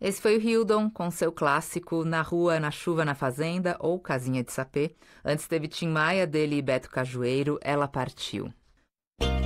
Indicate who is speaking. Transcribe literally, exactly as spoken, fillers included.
Speaker 1: Esse foi o Hildon com seu clássico Na Rua, na Chuva, na Fazenda ou Casinha de Sapê. Antes teve Tim Maia, dele e Beto Cajueiro, Ela Partiu.